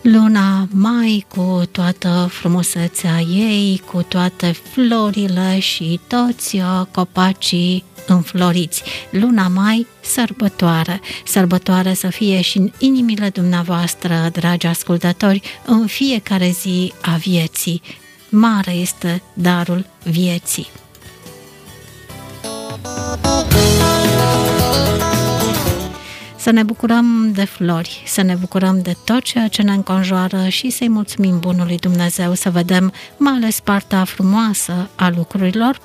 Luna mai cu toată frumusețea ei, cu toate florile și toți copacii înfloriți. Luna mai, sărbătoare. Sărbătoare să fie și în inimile dumneavoastră, dragi ascultători, în fiecare zi a vieții. Mare este darul vieții. Să ne bucurăm de flori, să ne bucurăm de tot ceea ce ne înconjoară și să-i mulțumim bunului Dumnezeu, să vedem mai ales partea frumoasă a lucrurilor,